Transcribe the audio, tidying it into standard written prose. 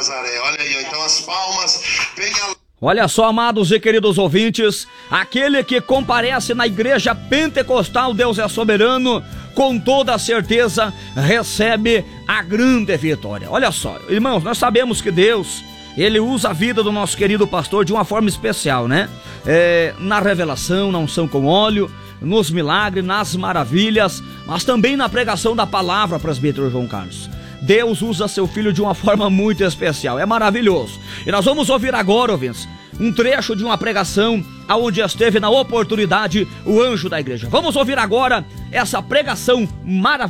Nazaré. Olha aí, então as palmas, venha. Olha só, amados e queridos ouvintes, aquele que comparece na igreja pentecostal Deus é Soberano, com toda certeza recebe a grande vitória. Olha só, irmãos, nós sabemos que Deus, Ele usa a vida do nosso querido pastor de uma forma especial, né? Na revelação, na unção com óleo, nos milagres, nas maravilhas, mas também na pregação da palavra, presbítero João Carlos. Deus usa seu filho de uma forma muito especial, é maravilhoso. E nós vamos ouvir agora, ouvintes, um trecho de uma pregação aonde esteve na oportunidade o anjo da igreja. Vamos ouvir agora essa pregação maravilhosa.